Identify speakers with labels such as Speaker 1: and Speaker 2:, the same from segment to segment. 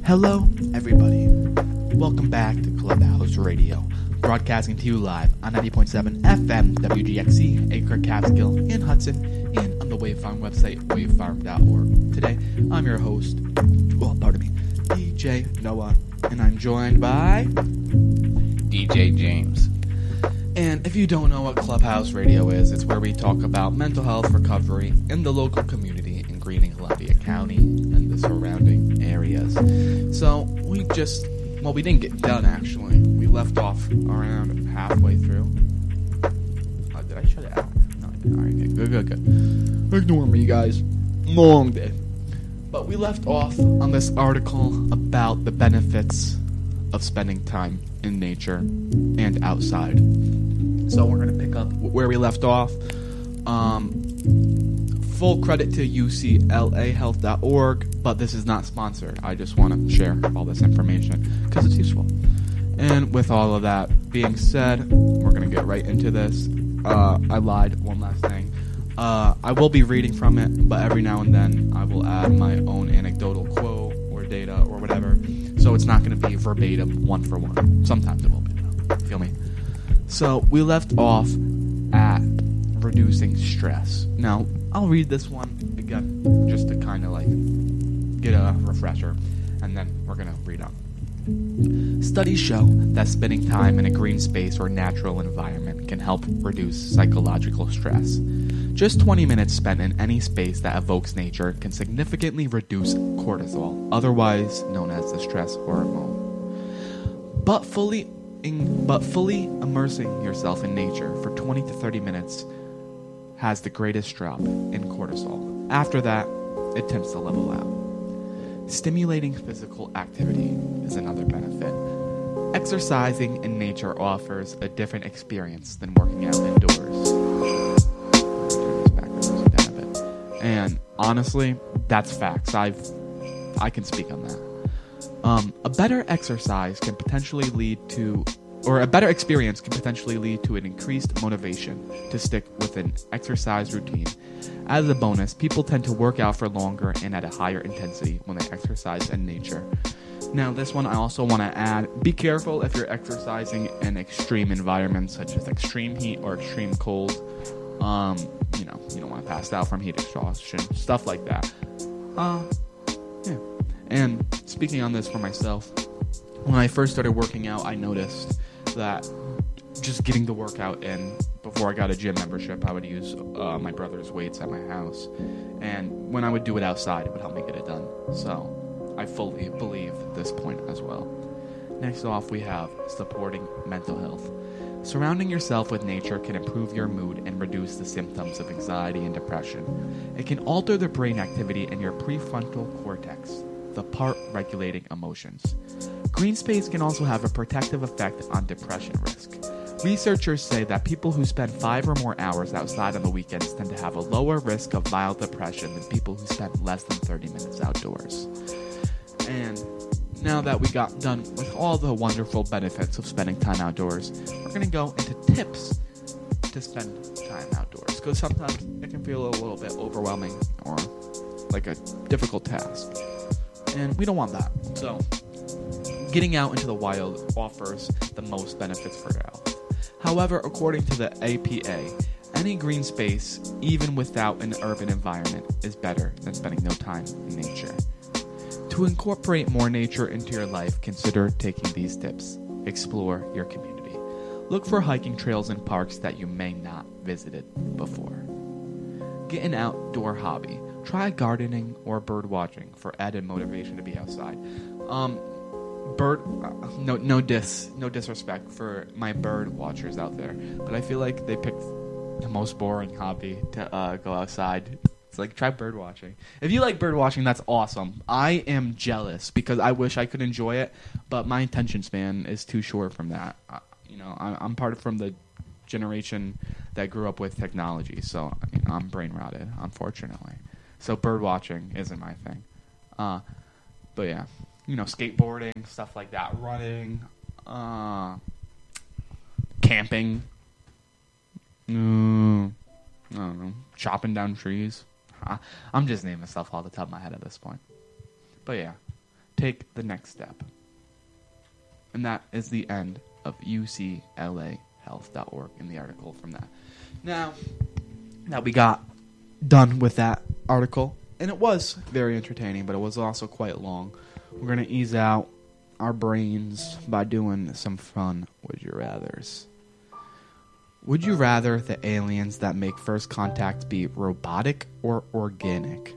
Speaker 1: Hello, everybody. Welcome back to Clubhouse Radio, broadcasting to you live on 90.7 FM WGXC, Acre, Catskill, in Hudson, and on the Wave Farm website, wavefarm.org. Today, I'm your host, DJ Noah, and I'm joined by
Speaker 2: DJ James.
Speaker 1: And if you don't know what Clubhouse Radio is, it's where we talk about mental health recovery in the local community in Greene and Columbia County and the surrounding areas. So we didn't get done actually. We left off around halfway through. Did I shut it out? No, I didn't. Alright, good. Ignore me, guys. Long day. But we left off on this article about the benefits of spending time in nature and outside. So we're going to pick up where we left off. Full credit to UCLAhealth.org, but this is not sponsored. I just want to share all this information because it's useful. And with all of that being said, we're going to get right into this. I lied, one last thing. I will be reading from it, but every now and then I will add my own anecdotal quote or data or whatever. So it's not going to be verbatim, one for one. Sometimes it will be, though. Feel me? So we left off at reducing stress. Now, I'll read this one again just to kind of like get a refresher, and then we're going to read on. Studies show that spending time in a green space or natural environment can help reduce psychological stress. Just 20 minutes spent in any space that evokes nature can significantly reduce cortisol, otherwise known as the stress hormone. But fully immersing yourself in nature for 20 to 30 minutes has the greatest drop in cortisol. After that, it tends to level out. Stimulating physical activity is another benefit. Exercising in nature offers a different experience than working out indoors. Turn this background music down a bit. And honestly, that's facts. I can speak on that. A better experience can potentially lead to an increased motivation to stick with an exercise routine. As a bonus, people tend to work out for longer and at a higher intensity when they exercise in nature. Now, this one I also want to add, be careful if you're exercising in extreme environments such as extreme heat or extreme cold. You don't want to pass out from heat exhaustion, stuff like that. Yeah. And speaking on this for myself, when I first started working out, I noticed that just getting the workout in before I got a gym membership, I would use my brother's weights at my house. And when I would do it outside, it would help me get it done. So I fully believe this point as well. Next off, we have supporting mental health. Surrounding yourself with nature can improve your mood and reduce the symptoms of anxiety and depression. It can alter the brain activity in your prefrontal cortex, the part regulating emotions. Green space can also have a protective effect on depression risk. Researchers say that people who spend 5 or more hours outside on the weekends tend to have a lower risk of mild depression than people who spend less than 30 minutes outdoors. And now that we got done with all the wonderful benefits of spending time outdoors, we're going to go into tips to spend time outdoors, because sometimes it can feel a little bit overwhelming or like a difficult task. And we don't want that. So getting out into the wild offers the most benefits for your health. However, according to the APA, any green space, even without an urban environment, is better than spending no time in nature. To incorporate more nature into your life, consider taking these tips. Explore your community. Look for hiking trails and parks that you may not visited before. Get an outdoor hobby. Try gardening or bird watching for added motivation to be outside. No disrespect for my bird watchers out there, but I feel like they picked the most boring hobby to go outside. It's like, try bird watching. If you like bird watching, that's awesome. I am jealous because I wish I could enjoy it, but my attention span is too short from that. I'm part from the generation that grew up with technology, so I'm brain rotted, unfortunately. So bird watching isn't my thing. But yeah, skateboarding, stuff like that, running, camping, I don't know, chopping down trees. I'm just naming stuff off the top of my head at this point. But yeah, take the next step. And that is the end of UCLAhealth.org in the article from that. Now that we got done with that article, and it was very entertaining, but it was also quite long, we're going to ease out our brains by doing some fun Would You Rathers. Would you rather the aliens that make first contact be robotic or organic?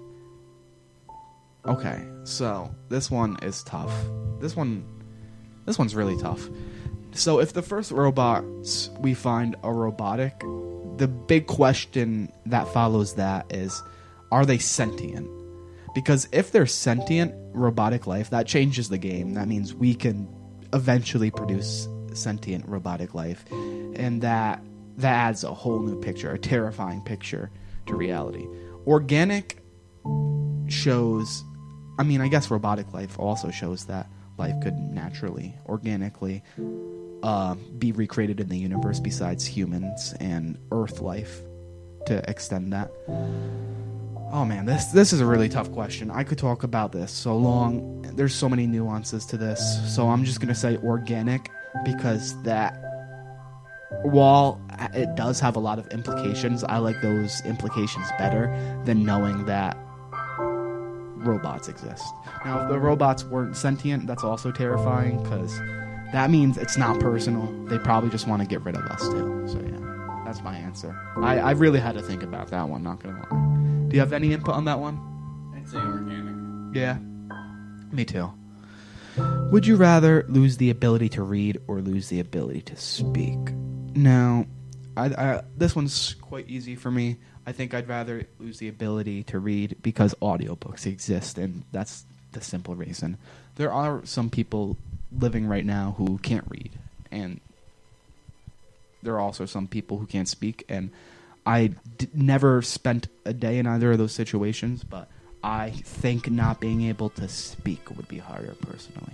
Speaker 1: Okay, so this one is tough. This one's really tough. So if the first robots we find are robotic, the big question that follows that is, are they sentient? Because if they're sentient, robotic life, that changes the game. That means we can eventually produce sentient robotic life. And that adds a whole new picture, a terrifying picture to reality. Organic shows, I mean, I guess robotic life also shows that life could naturally, organically be recreated in the universe besides humans and Earth life to extend that. Oh man, this is a really tough question. I could talk about this so long. There's so many nuances to this. So I'm just going to say organic because that, while it does have a lot of implications, I like those implications better than knowing that robots exist. Now, if the robots weren't sentient, that's also terrifying because that means it's not personal. They probably just want to get rid of us too. So yeah, that's my answer. I really had to think about that one, not going to lie. Do you have any input on that one?
Speaker 2: I'd say organic.
Speaker 1: Yeah, me too. Would you rather lose the ability to read or lose the ability to speak? Now, this one's quite easy for me. I think I'd rather lose the ability to read because audiobooks exist, and that's the simple reason. There are some people living right now who can't read, and there are also some people who can't speak, and I never spent a day in either of those situations, but I think not being able to speak would be harder personally.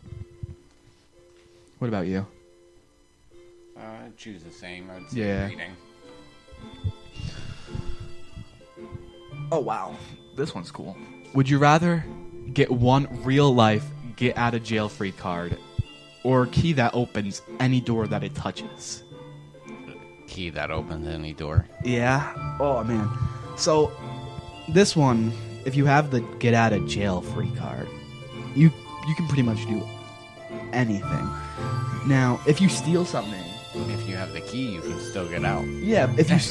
Speaker 1: What about you?
Speaker 2: I'd choose the same. I'd say
Speaker 1: Yeah.
Speaker 2: reading.
Speaker 1: Oh, wow. This one's cool. Would you rather get one real-life get-out-of-jail-free card or a key that opens any door that it touches?
Speaker 2: Key that opens any door.
Speaker 1: Yeah? Oh, man. So, this one, if you have the get-out-of-jail-free card, you can pretty much do anything. Now, if you steal something...
Speaker 2: If you have the key, you can still get out.
Speaker 1: Yeah, if you...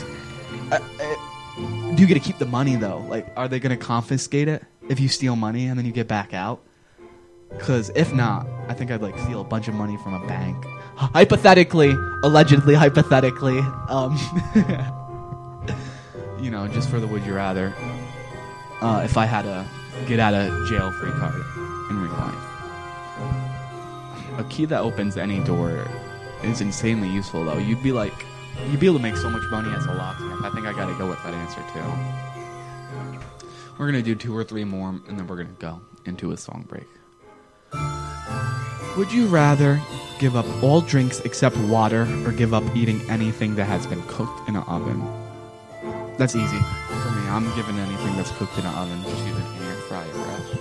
Speaker 1: do you get to keep the money, though? Like, are they going to confiscate it if you steal money and then you get back out? Because if not, I think I'd, like, steal a bunch of money from a bank. Hypothetically, allegedly, hypothetically. You know, just for the would you rather. If I had a get-out-of-jail-free card in real life. A key that opens any door is insanely useful, though. You'd be able to make so much money as a locksmith. I think I gotta go with that answer, too. We're gonna do 2 or 3 more, and then we're gonna go into a song break. Would you rather give up all drinks except water, or give up eating anything that has been cooked in an oven? That's easy for me. I'm giving anything that's cooked in an oven. Just use an air fryer,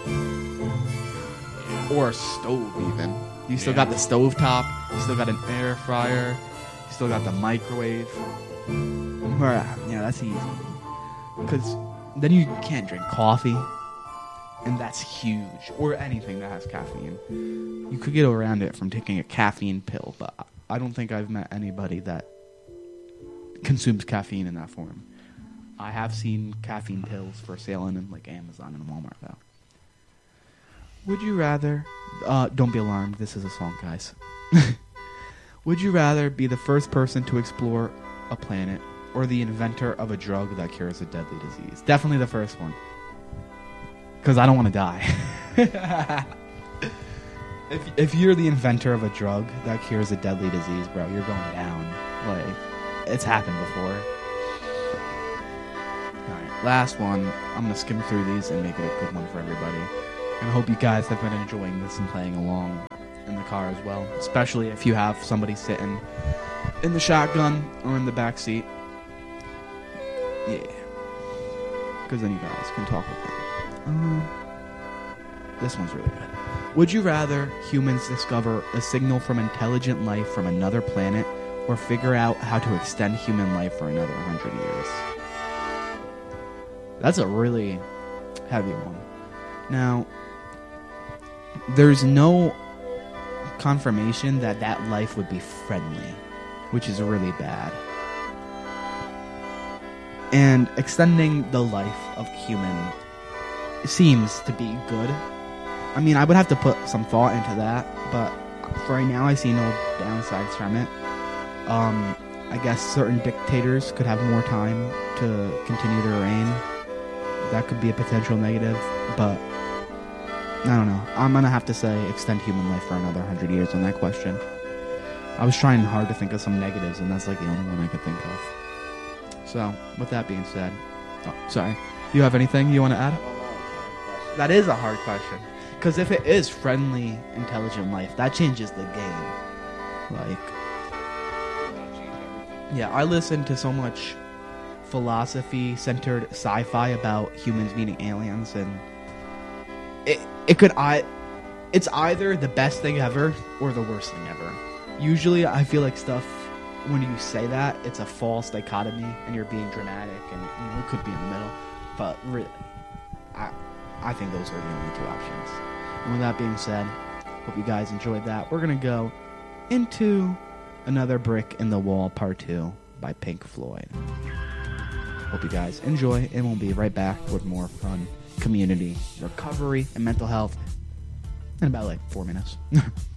Speaker 1: bro. Or a stove, even. You still got the stove top. You still got an air fryer. You still got the microwave. Yeah, that's easy. Because then you can't drink coffee. And that's huge. Or anything that has caffeine. You could get around it from taking a caffeine pill. But I don't think I've met anybody that consumes caffeine in that form. I have seen caffeine pills for sale in like Amazon and Walmart, though. Would you rather... don't be alarmed. This is a song, guys. Would you rather be the first person to explore a planet or the inventor of a drug that cures a deadly disease? Definitely the first one. Because I don't want to die. If you're the inventor of a drug that cures a deadly disease, bro, you're going down. Like, it's happened before. Alright, last one. I'm going to skim through these and make it a good one for everybody. And I hope you guys have been enjoying this and playing along in the car as well. Especially if you have somebody sitting in the shotgun or in the back seat. Yeah. Because then you guys can talk with them. This one's really good. Would you rather humans discover a signal from intelligent life from another planet, or figure out how to extend human life for another 100 years? That's a really heavy one. Now, there's no confirmation that that life would be friendly, which is really bad. And extending the life of human seems to be good. I mean, I would have to put some thought into that, but for right now, I see no downsides from it. I guess certain dictators could have more time to continue to reign. That could be a potential negative, but I don't know. I'm going to have to say extend human life for another 100 years on that question. I was trying hard to think of some negatives, and that's like the only one I could think of. So, with that being said... Oh, sorry. You have anything you want to add? That is a hard question. Because if it is friendly, intelligent life, that changes the game. Like... Yeah, I listen to so much philosophy-centered sci-fi about humans meeting aliens, and it's either the best thing ever or the worst thing ever. Usually, I feel like stuff, when you say that, it's a false dichotomy, and you're being dramatic, and it could be in the middle. But really, I think those are the only two options. And with that being said, hope you guys enjoyed that. We're gonna go into Another Brick in the Wall Part 2 by Pink Floyd. Hope you guys enjoy, and we'll be right back with more fun community, recovery, and mental health in about 4 minutes.